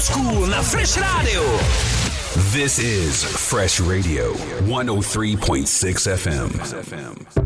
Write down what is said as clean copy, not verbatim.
School na Fresh Radio. This is Fresh Radio 103.6 FM.